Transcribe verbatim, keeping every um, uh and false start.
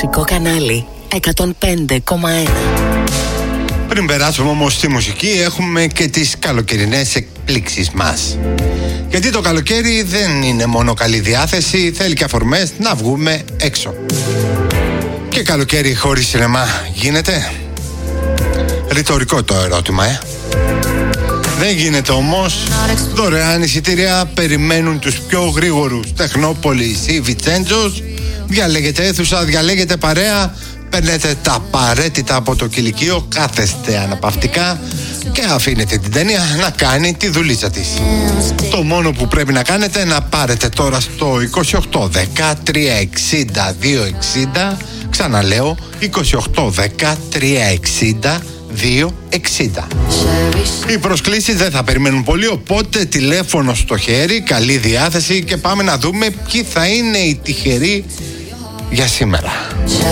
Μουσικό κανάλι εκατόν πέντε κόμμα ένα. Πριν περάσουμε όμως στη μουσική, έχουμε και τις καλοκαιρινές εκπλήξεις μας. Γιατί το καλοκαίρι δεν είναι μόνο καλή διάθεση, θέλει και αφορμές να βγούμε έξω. Και καλοκαίρι χωρίς σινεμά γίνεται? Ρητορικό το ερώτημα, ε. Δεν γίνεται όμως. Δωρεάν εισιτήρια περιμένουν τους πιο γρήγορους. Τεχνόπολης ή Βιτσέντζος. Διαλέγετε αίθουσα, διαλέγετε παρέα. Παίρνετε τα απαραίτητα από το κηλικείο, κάθεστε αναπαυτικά και αφήνετε την ταινία να κάνει τη δουλίτσα της. Το μόνο που πρέπει να κάνετε να πάρετε τώρα στο είκοσι οκτώ δέκα τριακόσια εξήντα δύο εξήντα. Ξαναλέω, είκοσι οκτώ δέκα τριακόσια εξήντα δύο εξήντα. Οι προσκλήσεις δεν θα περιμένουν πολύ, οπότε τηλέφωνο στο χέρι, καλή διάθεση και πάμε να δούμε ποιοι θα είναι οι τυχεροί για σήμερα.